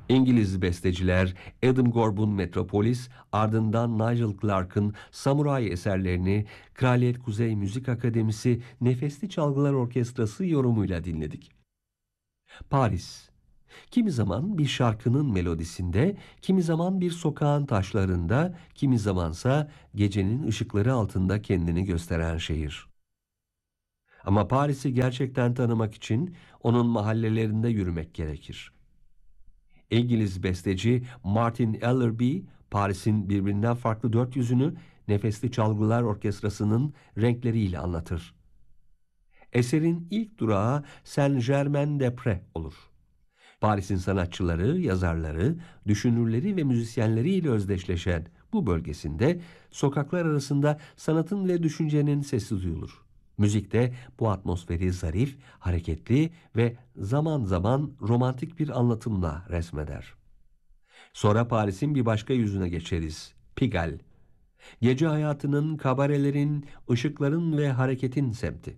İngiliz besteciler Adam Gorb'un Metropolis, ardından Nigel Clark'ın Samuray eserlerini Kraliyet Kuzey Müzik Akademisi Nefesli Çalgılar Orkestrası yorumuyla dinledik. Paris. Kimi zaman bir şarkının melodisinde, kimi zaman bir sokağın taşlarında, kimi zamansa gecenin ışıkları altında kendini gösteren şehir. Ama Paris'i gerçekten tanımak için onun mahallelerinde yürümek gerekir. İngiliz besteci Martin Ellerby, Paris'in birbirinden farklı dört yüzünü Nefesli Çalgılar Orkestrası'nın renkleriyle anlatır. Eserin ilk durağı Saint-Germain-des-Prés olur. Paris'in sanatçıları, yazarları, düşünürleri ve müzisyenleriyle özdeşleşen bu bölgesinde sokaklar arasında sanatın ve düşüncenin sesi duyulur. Müzikte bu atmosferi zarif, hareketli ve zaman zaman romantik bir anlatımla resmeder. Sonra Paris'in bir başka yüzüne geçeriz. Pigalle. Gece hayatının, kabarelerin, ışıkların ve hareketin semti.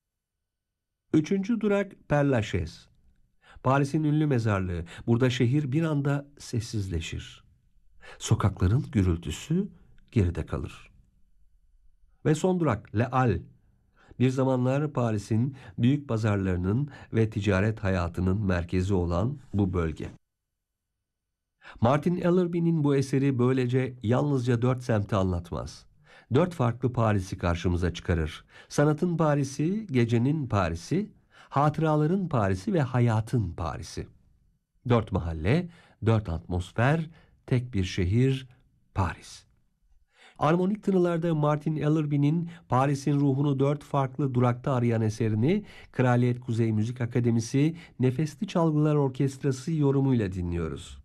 Üçüncü durak Père Lachaise. Paris'in ünlü mezarlığı. Burada şehir bir anda sessizleşir. Sokakların gürültüsü geride kalır. Ve son durak Les Halles. Bir zamanlar Paris'in büyük pazarlarının ve ticaret hayatının merkezi olan bu bölge. Martin Ellerby'nin bu eseri böylece yalnızca dört semti anlatmaz. Dört farklı Paris'i karşımıza çıkarır. Sanatın Paris'i, gecenin Paris'i, hatıraların Paris'i ve hayatın Paris'i. Dört mahalle, dört atmosfer, tek bir şehir, Paris. Armonik tınılarda Martin Ellerby'nin Paris'in ruhunu dört farklı durakta arayan eserini Kraliyet Kuzey Müzik Akademisi Nefesli Çalgılar Orkestrası yorumuyla dinliyoruz.